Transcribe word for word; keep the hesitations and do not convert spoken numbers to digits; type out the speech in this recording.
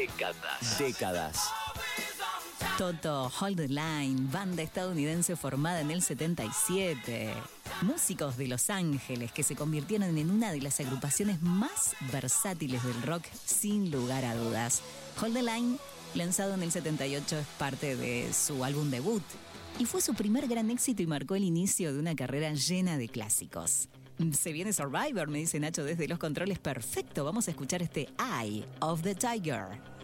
Décadas. Décadas. Toto, Hold the Line, banda estadounidense formada en el setenta y siete. Músicos de Los Ángeles que se convirtieron en una de las agrupaciones más versátiles del rock, sin lugar a dudas. Hold the Line, lanzado en el setenta y ocho, es parte de su álbum debut y fue su primer gran éxito y marcó el inicio de una carrera llena de clásicos. Se viene Survivor, me dice Nacho desde los controles. Perfecto, vamos a escuchar este Eye of the Tiger.